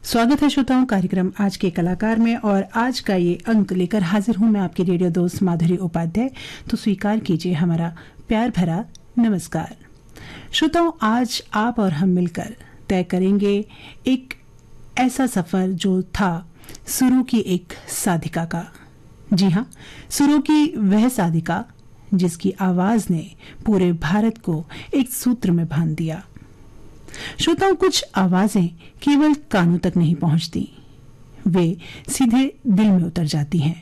स्वागत है श्रोताओं कार्यक्रम आज के कलाकार में। और आज का ये अंक लेकर हाजिर हूं मैं आपकी रेडियो दोस्त माधुरी उपाध्याय। तो स्वीकार कीजिए हमारा प्यार भरा नमस्कार। श्रोताओं, आज आप और हम मिलकर तय करेंगे एक ऐसा सफर जो था सुरों की एक साधिका का। जी हाँ, सुरों की वह साधिका जिसकी आवाज ने पूरे भारत को एक सूत्र में बांध दिया। श्रोताओं, कुछ आवाजें केवल कानों तक नहीं पहुंचती, वे सीधे दिल में उतर जाती हैं।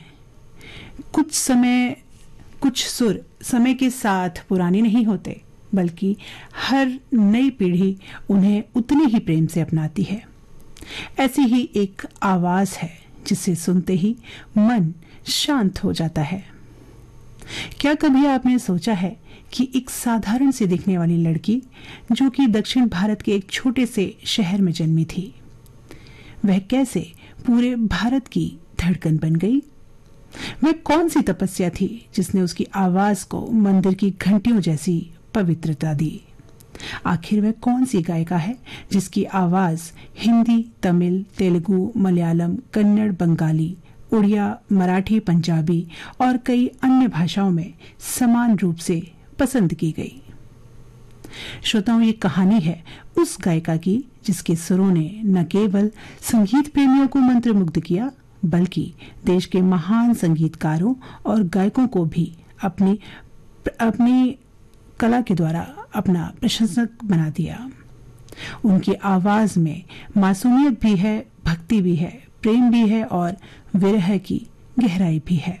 कुछ सुर समय के साथ पुराने नहीं होते, बल्कि हर नई पीढ़ी उन्हें उतने ही प्रेम से अपनाती है। ऐसी ही एक आवाज है जिसे सुनते ही मन शांत हो जाता है। क्या कभी आपने सोचा है कि एक साधारण सी दिखने वाली लड़की जो कि दक्षिण भारत के एक छोटे से शहर में जन्मी थी, वह कैसे पूरे भारत की धड़कन बन गई? वह कौन सी तपस्या थी जिसने उसकी आवाज को मंदिर की घंटियों जैसी पवित्रता दी? आखिर वह कौन सी गायिका है जिसकी आवाज हिंदी, तमिल, तेलुगु, मलयालम, कन्नड़, बंगाली, उड़िया, मराठी, पंजाबी और कई अन्य भाषाओं में समान रूप से पसंद की गई? श्रोताओं, ये कहानी है उस गायिका की जिसके सुरों ने न केवल संगीत प्रेमियों को मंत्रमुग्ध किया, बल्कि देश के महान संगीतकारों और गायकों को भी अपनी कला के द्वारा अपना प्रशंसक बना दिया। उनकी आवाज में मासूमियत भी है, भक्ति भी है, प्रेम भी है और विरह की गहराई भी है।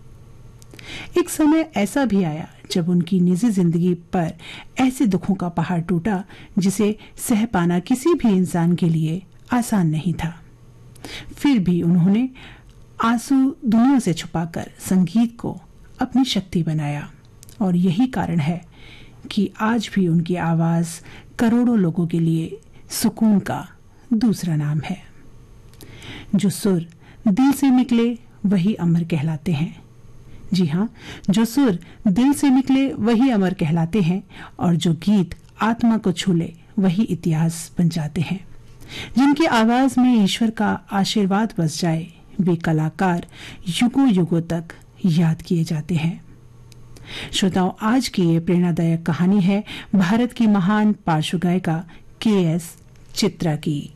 एक समय ऐसा भी आया जब उनकी निजी जिंदगी पर ऐसे दुखों का पहाड़ टूटा जिसे सह पाना किसी भी इंसान के लिए आसान नहीं था। फिर भी उन्होंने आंसू दुनिया से छुपाकर संगीत को अपनी शक्ति बनाया, और यही कारण है कि आज भी उनकी आवाज करोड़ों लोगों के लिए सुकून का दूसरा नाम है। जो सुर दिल से निकले वही अमर कहलाते हैं। जी हाँ, जो सुर दिल से निकले वही अमर कहलाते हैं, और जो गीत आत्मा को छू ले वही इतिहास बन जाते हैं। जिनकी आवाज में ईश्वर का आशीर्वाद बस जाए, वे कलाकार युगों युगों तक याद किए जाते हैं। श्रोताओं, आज की ये प्रेरणादायक कहानी है भारत की महान पार्श्व गायिका के.एस. चित्रा की।